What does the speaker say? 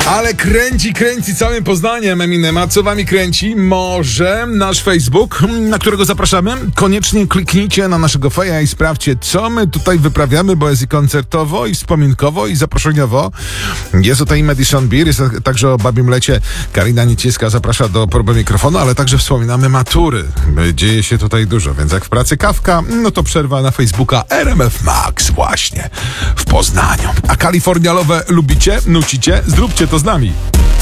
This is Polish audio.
Ale kręci całym Poznaniem Eminema. Co wami kręci? Może nasz Facebook, na którego zapraszamy? Koniecznie kliknijcie na naszego feja i sprawdźcie, co my tutaj wyprawiamy, bo jest i koncertowo, i wspominkowo, i zaproszeniowo. Jest tutaj Madison Beer, jest także o babim lecie. Karina Niecińska zaprasza do próby mikrofonu, ale także wspominamy matury. Dzieje się tutaj dużo, więc jak w pracy kawka, no to przerwa na Facebooka RMF Max właśnie w Poznaniu. A kalifornialowe lubicie? Nucicie? Zróbcie to z nami.